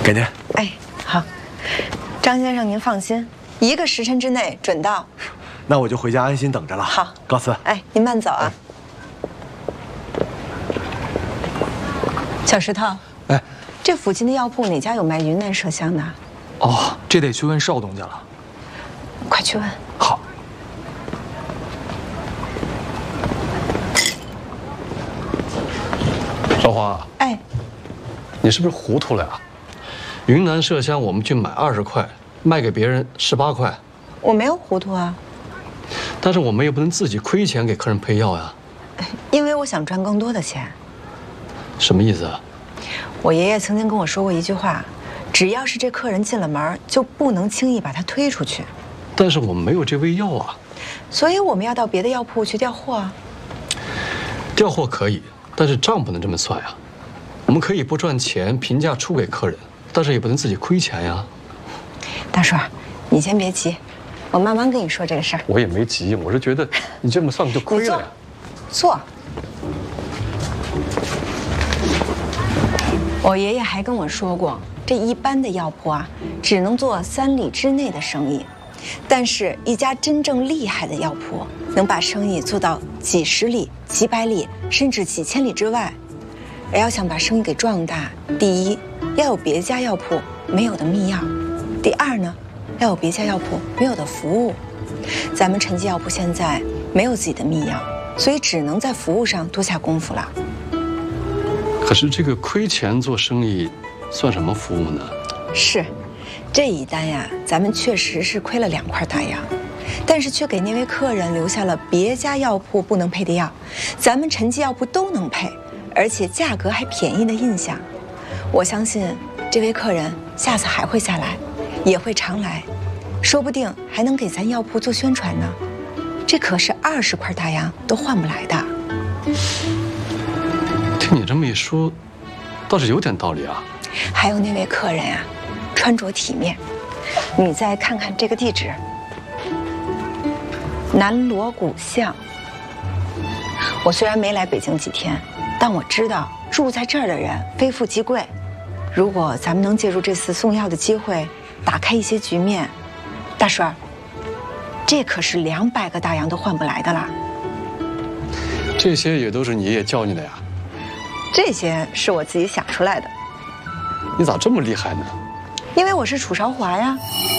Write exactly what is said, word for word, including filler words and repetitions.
给您。 哎，好，张先生您放心，一个时辰之内准到。 那我就回家安心等着了。 好， 告辞。 哎，您慢走啊。小石头， 哎， 这附近的药铺哪家有卖云南麝香的？ 哦，这得去问邵东家了。 快去问。 好。 少华， 哎， 你是不是糊涂了呀？云南麝香我们去买二十块，卖给别人十八块。 我没有糊涂啊。 但是我们也不能自己亏钱给客人配药呀。 因为我想赚更多的钱。 什么意思啊？ 我爷爷曾经跟我说过一句话，只要是这客人进了门，就不能轻易把他推出去。 但是我们没有这味药啊。 所以我们要到别的药铺去调货啊。 调货可以，但是账不能这么算呀。我们可以不赚钱，平价出给客人，但是也不能自己亏钱呀。 大叔，你先别急，我慢慢跟你说这个事儿。 我也没急，我是觉得你这么算就亏了呀。 坐。我爷爷还跟我说过，这一般的药铺啊，只能做三里之内的生意，但是一家真正厉害的药铺，能把生意做到几十里、几百里，甚至几千里之外。而要想把生意给壮大，第一要有别家药铺没有的秘药，第二呢，要有别家药铺没有的服务。咱们陈记药铺现在没有自己的秘药，所以只能在服务上多下功夫了。 可是这个亏钱做生意，算什么服务呢？ 是，这一单呀，咱们确实是亏了两块大洋，但是却给那位客人留下了别家药铺不能配的药，咱们陈记药铺都能配，而且价格还便宜的印象。我相信这位客人下次还会下来，也会常来，说不定还能给咱药铺做宣传呢。这可是二十块大洋都换不来的。 听你这么一说，倒是有点道理啊。 还有那位客人啊，穿着体面，你再看看这个地址，南锣鼓巷。我虽然没来北京几天，但我知道住在这儿的人非富即贵。如果咱们能借助这次送药的机会，打开一些局面，大叔儿，这可是两百个大洋都换不来的啦。 这些也都是你爷爷教你的呀？ 这些是我自己想出来的。 你咋这么厉害呢？ 因为我是楚韶华呀。